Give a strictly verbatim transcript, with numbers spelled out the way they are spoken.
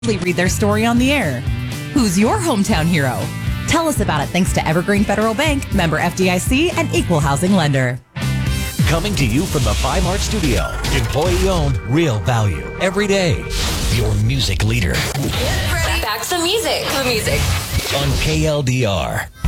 read their story on the air. Who's your hometown hero? Tell us about it thanks to Evergreen Federal Bank, member F D I C, and equal housing lender. Coming to you from the Five Heart Studio. Employee-owned, real value. Every day. Your music leader. Back to music. The music. On K L D R.